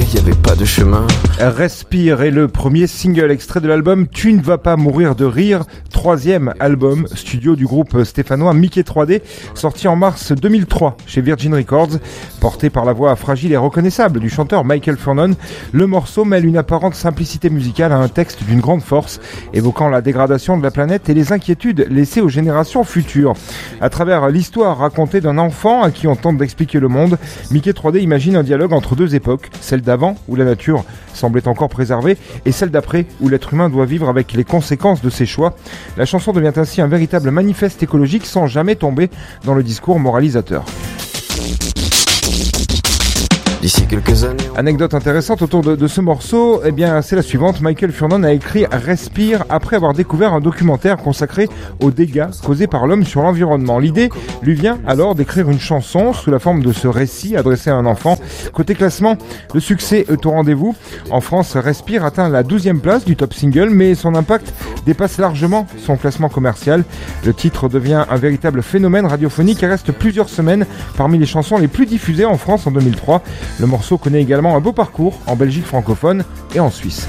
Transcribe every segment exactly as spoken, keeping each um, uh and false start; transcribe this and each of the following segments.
il y avait pas de chemin. Respire est le premier single extrait de l'album Tu ne vas pas mourir de rire, troisième album studio du groupe stéphanois Mickey trois D, sorti en mars deux mille trois chez Virgin Records. Porté par la voix fragile et reconnaissable du chanteur Michael Furnon, le morceau mêle une apparente simplicité musicale à un texte d'une grande force, évoquant la dégradation de la planète et les inquiétudes laissées aux générations futures. À travers l'histoire racontée d'un enfant à qui on tente d'expliquer le monde, Mickey trois D imagine un dialogue entre deux époques, celle d'avant où la nature semblait encore préservée et celle d'après où l'être humain doit vivre avec les conséquences de ses choix. La chanson devient ainsi un véritable manifeste écologique sans jamais tomber dans le discours moralisateur. D'ici quelques années... Anecdote intéressante autour de, de ce morceau, eh bien, c'est la suivante. Michael Furnon a écrit Respire après avoir découvert un documentaire consacré aux dégâts causés par l'homme sur l'environnement. L'idée lui vient alors d'écrire une chanson sous la forme de ce récit adressé à un enfant. Côté classement, le succès est au rendez-vous. En France, Respire atteint la douzième place du top single, mais son impact dépasse largement son classement commercial. Le titre devient un véritable phénomène radiophonique et reste plusieurs semaines parmi les chansons les plus diffusées en France en deux mille trois. Le morceau connaît également un beau parcours en Belgique francophone et en Suisse.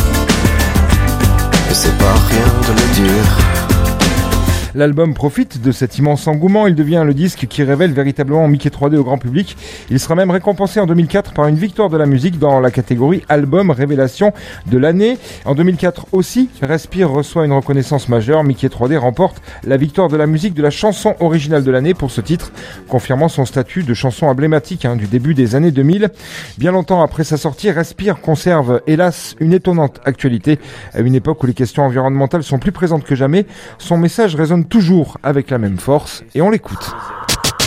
Et c'est pas rien de le dire. L'album profite de cet immense engouement, il devient le disque qui révèle véritablement Mickey trois D au grand public. Il sera même récompensé en deux mille quatre par une victoire de la musique dans la catégorie Album Révélation de l'année. En deux mille quatre aussi, Respire reçoit une reconnaissance majeure. Mickey trois D remporte la victoire de la musique de la chanson originale de l'année pour ce titre, confirmant son statut de chanson emblématique hein, du début des années deux mille. Bien longtemps après sa sortie, Respire conserve hélas une étonnante actualité. À une époque où les questions environnementales sont plus présentes que jamais, son message résonne toujours avec la même force et on l'écoute.